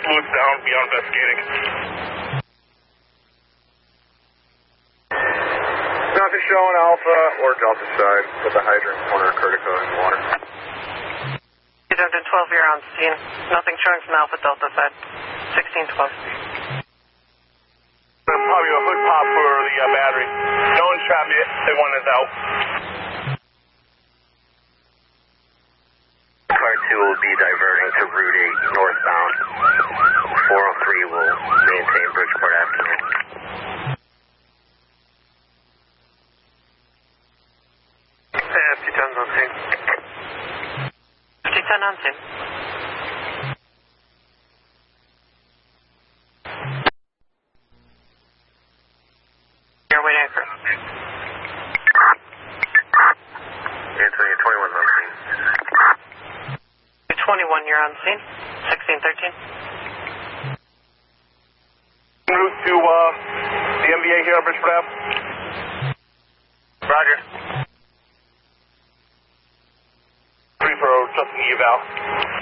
Fluids down, beyond investigating. Nothing showing Alpha or Delta side, but the hydrant corner critical in the water. Duncan 12, you're on scene. Nothing showing from Alpha Delta side. 1612. Probably a hood pop for the battery. No one's trapped yet. One is out. Car 2 will be diverting to Route 8 northbound. 403 will maintain Bridgeport Avenue. 5010's on scene. 5010 on scene. Airway anchor. Antonio 21's on scene. 21, you're on scene. 1613. En route to the MBA here on Bridgeport Ave. Roger. 3 for just an eval.